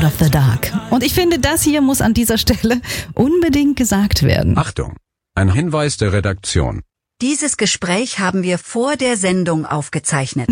of the Dark. Und ich finde, das hier muss an dieser Stelle unbedingt gesagt werden. Achtung, ein Hinweis der Redaktion. Dieses Gespräch haben wir vor der Sendung aufgezeichnet.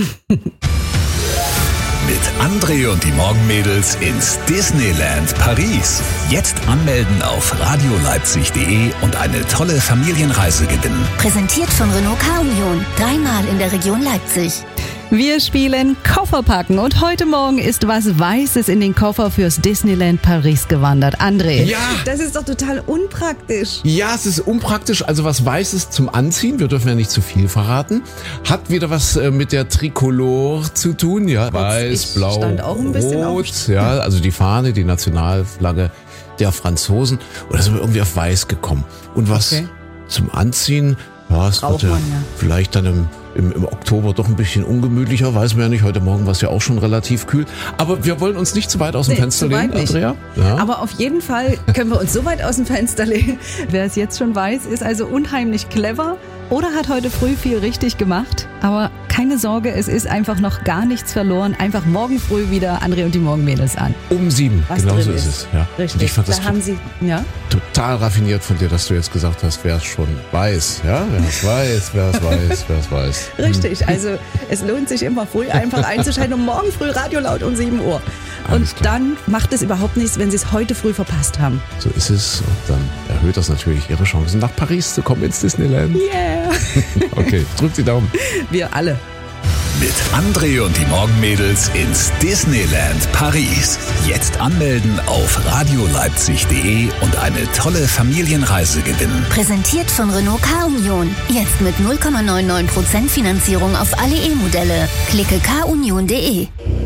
Mit André und die Morgenmädels ins Disneyland Paris. Jetzt anmelden auf radioleipzig.de und eine tolle Familienreise gewinnen. Präsentiert von Renault K-Union. 3-mal in der Region Leipzig. Wir spielen Koffer packen und heute Morgen ist was Weißes in den Koffer fürs Disneyland Paris gewandert. André, Ja. Das ist doch total unpraktisch. Ja, es ist unpraktisch, also was Weißes zum Anziehen, wir dürfen ja nicht zu viel verraten, hat wieder was mit der Tricolore zu tun, ja, weiß, ich blau, stand auch ein bisschen rot, ja, also die Fahne, die Nationalflagge der Franzosen, und da sind wir irgendwie auf weiß gekommen. Und was zum Anziehen, ja, es Braucht wird ja man, ja. vielleicht dann im Oktober doch ein bisschen ungemütlicher, weiß man ja nicht. Heute Morgen war es ja auch schon relativ kühl. Aber wir wollen uns nicht zu weit aus dem Fenster zu weit lehnen, nicht. Andrea. Ja. Aber auf jeden Fall können wir uns so weit aus dem Fenster lehnen. Wer es jetzt schon weiß, ist also unheimlich clever oder hat heute früh viel richtig gemacht. Aber keine Sorge, es ist einfach noch gar nichts verloren. Einfach morgen früh wieder André und die Morgenmädels an. Um 7, Was genau drin so ist ist. es. Ja. Richtig. Und ich fand das Da haben Sie, ja? total raffiniert von dir, dass du jetzt gesagt hast, wer es schon weiß. Ja, wer es weiß, wer es weiß, wer es weiß. Richtig, also es lohnt sich immer früh einfach einzuschalten und morgen früh Radio laut um 7 Uhr. Und Alles klar. dann macht es überhaupt nichts, wenn Sie es heute früh verpasst haben. So ist es. Und dann erhöht das natürlich ihre Chancen, nach Paris zu kommen, ins Disneyland. Yeah! Okay, drückt die Daumen. Wir alle. Mit André und die Morgenmädels ins Disneyland Paris. Jetzt anmelden auf radioleipzig.de und eine tolle Familienreise gewinnen. Präsentiert von Renault K-Union. Jetzt mit 0,99% Finanzierung auf alle E-Modelle. Klicke kunion.de.